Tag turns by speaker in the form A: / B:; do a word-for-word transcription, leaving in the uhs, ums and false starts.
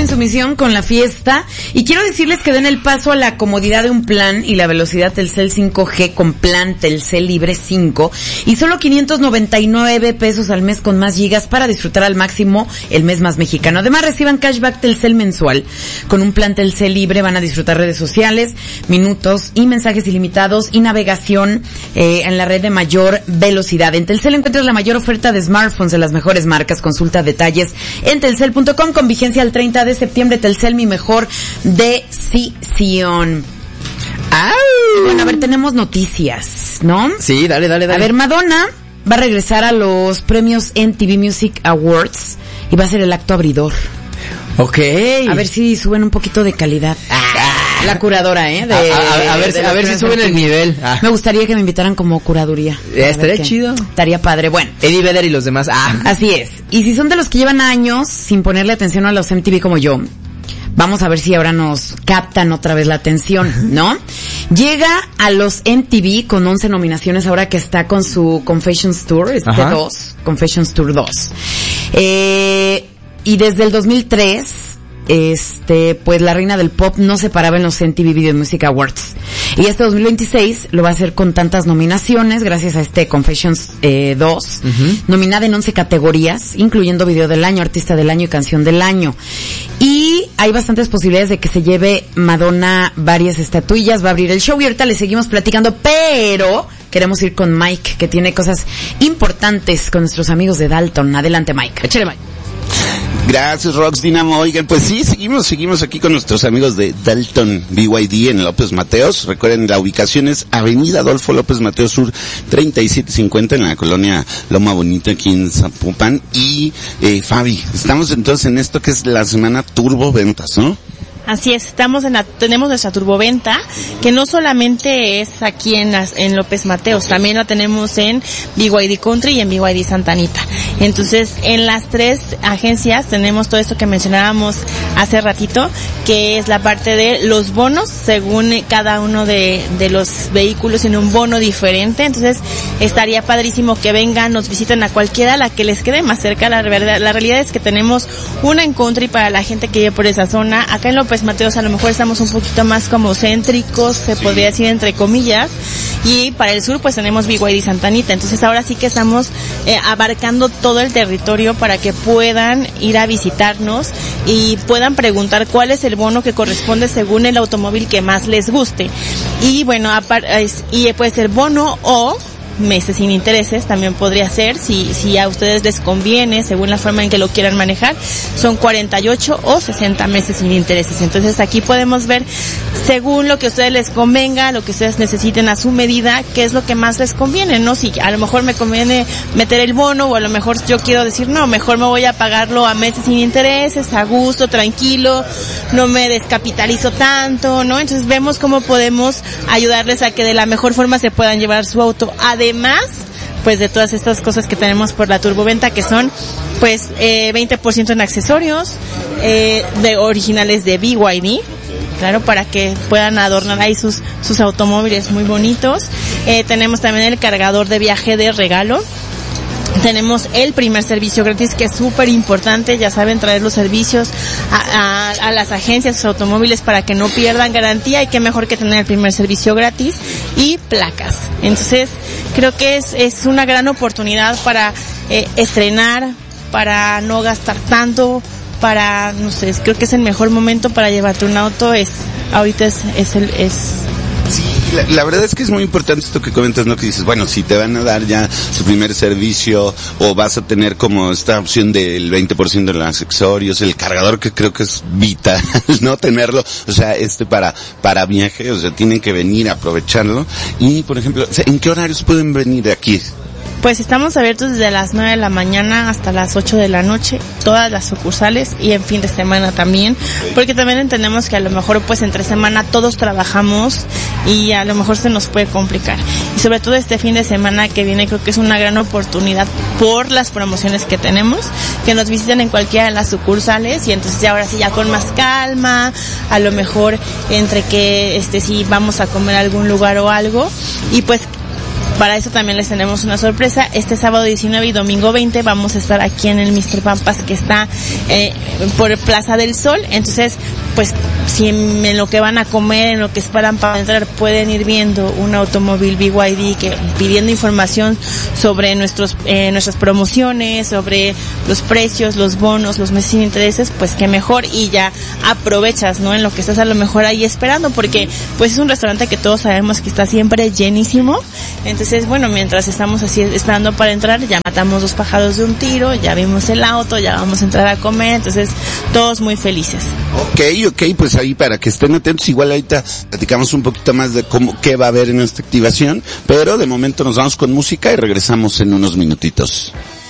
A: en su misión con la fiesta y quiero decirles que den el paso a la comodidad de un plan y la velocidad Telcel cinco G con plan Telcel Libre cinco y solo quinientos noventa y nueve pesos al mes con más gigas para disfrutar al máximo el mes más mexicano. Además reciban cashback Telcel mensual. Con un plan Telcel Libre van a disfrutar redes sociales, minutos y mensajes ilimitados y navegación eh, en la red de mayor velocidad. En Telcel encuentras la mayor oferta de smartphones de las mejores marcas. Consulta detalles en telcel punto com con vigencia al treinta de septiembre. Telcel, mi mejor decisión. ¡Au! Bueno, a ver, tenemos noticias, ¿no?
B: Sí, dale, dale, dale.
A: A ver, Madonna va a regresar a los premios M T V Music Awards y va a ser el acto abridor.
B: Ok.
A: A ver si suben un poquito de calidad. Ah, la curadora, ¿eh? De,
B: a, a, a ver,
A: de
B: a ver si suben el nivel. Ah.
A: Me gustaría que me invitaran como curaduría.
B: Eh, estaría chido.
A: Estaría padre. Bueno.
B: Eddie Vedder y los demás. Ah.
A: Así es. Y si son de los que llevan años sin ponerle atención a los M T V como yo, vamos a ver si ahora nos captan otra vez la atención, ¿no? Llega a los M T V con once nominaciones ahora que está con su Confessions Tour, este dos, Confessions Tour dos. Eh, y desde el dos mil tres, este, pues la reina del pop no se paraba en los M T V Video Music Awards. Y este dos mil veintiséis lo va a hacer con tantas nominaciones gracias a este Confessions eh, dos, uh-huh. Nominada en once categorías, incluyendo Video del Año, Artista del Año y Canción del Año. Y hay bastantes posibilidades de que se lleve Madonna varias estatuillas, va a abrir el show y ahorita le seguimos platicando, pero queremos ir con Mike, que tiene cosas importantes con nuestros amigos de Dalton. Adelante, Mike.
B: Échale, Mike.
C: Gracias, Rox Dinamo. Oigan, pues sí, seguimos, seguimos aquí con nuestros amigos de Dalton B Y D en López Mateos. Recuerden, la ubicación es Avenida Adolfo López Mateos Sur treinta y siete cincuenta en la colonia Loma Bonita aquí en Zapopan. Y, eh, Fabi, estamos entonces en esto que es la semana Turbo Ventas, ¿no?
D: Así es, estamos en la, tenemos nuestra turboventa, que no solamente es aquí en las, en López Mateos, también la tenemos en B Y D Country y en B Y D Santa Anita. Entonces, en las tres agencias tenemos todo esto que mencionábamos hace ratito, que es la parte de los bonos, según cada uno de, de los vehículos en un bono diferente. Entonces, estaría padrísimo que vengan, nos visiten a cualquiera, la que les quede más cerca. La verdad, la realidad es que tenemos una en Country para la gente que vive por esa zona. Acá en López Mateos a lo mejor estamos un poquito más como céntricos, se sí. podría decir entre comillas, y para el sur pues tenemos B Y D Santa Anita. Entonces ahora sí que estamos eh, abarcando todo el territorio para que puedan ir a visitarnos y puedan preguntar cuál es el bono que corresponde según el automóvil que más les guste. Y bueno, y puede ser bono o meses sin intereses, también podría ser, si si a ustedes les conviene, según la forma en que lo quieran manejar, son cuarenta y ocho o sesenta meses sin intereses. Entonces aquí podemos ver, según lo que a ustedes les convenga, lo que ustedes necesiten a su medida, qué es lo que más les conviene, ¿no? Si a lo mejor me conviene meter el bono, o a lo mejor yo quiero decir, no, mejor me voy a pagarlo a meses sin intereses, a gusto, tranquilo, no me descapitalizo tanto, ¿no? Entonces vemos cómo podemos ayudarles a que de la mejor forma se puedan llevar su auto. Además, pues de todas estas cosas que tenemos por la turboventa, que son pues eh, veinte por ciento en accesorios eh, de originales de B Y D, claro, para que puedan adornar ahí sus sus automóviles muy bonitos. Eh, tenemos también el cargador de viaje de regalo. Tenemos el primer servicio gratis, que es súper importante, ya saben, traer los servicios a, a, a las agencias, sus automóviles, para que no pierdan garantía, y qué mejor que tener el primer servicio gratis y placas. Entonces, creo que es, es una gran oportunidad para eh, estrenar, para no gastar tanto, para, no sé, creo que es el mejor momento para llevarte un auto, es, ahorita es, es el, es,
C: Sí, la, la verdad es que es muy importante esto que comentas, ¿no? Que dices, bueno, si te van a dar ya su primer servicio, o vas a tener como esta opción del veinte por ciento de los accesorios, el cargador, que creo que es vital, ¿no? Tenerlo, o sea, este para, para viaje, o sea, tienen que venir a aprovecharlo. Y, por ejemplo, ¿en qué horarios pueden venir aquí?
D: Pues estamos abiertos desde las nueve de la mañana hasta las ocho de la noche, todas las sucursales, y en fin de semana también, porque también entendemos que a lo mejor pues entre semana todos trabajamos y a lo mejor se nos puede complicar. Y sobre todo este fin de semana que viene, creo que es una gran oportunidad por las promociones que tenemos, que nos visiten en cualquiera de las sucursales, y entonces ahora sí ya con más calma, a lo mejor entre que este sí vamos a comer a algún lugar o algo, y pues Para eso también les tenemos una sorpresa. Este sábado diecinueve y domingo veinte vamos a estar aquí en el míster Pampas, que está eh, por Plaza del Sol. Entonces, pues, si en, en lo que van a comer, en lo que esperan para entrar, pueden ir viendo un automóvil B Y D que pidiendo información sobre nuestros eh, nuestras promociones, sobre los precios, los bonos, los meses sin intereses, pues qué mejor, y ya aprovechas, ¿no? En lo que estás a lo mejor ahí esperando, porque pues es un restaurante que todos sabemos que está siempre llenísimo. Entonces, bueno, mientras estamos así esperando para entrar, ya matamos dos pájaros de un tiro, ya vimos el auto, ya vamos a entrar a comer, entonces todos muy felices.
C: Ok, ok, pues ahí para que estén atentos, igual ahorita platicamos un poquito más de cómo, qué va a haber en esta activación, pero de momento nos vamos con música y regresamos en unos minutitos.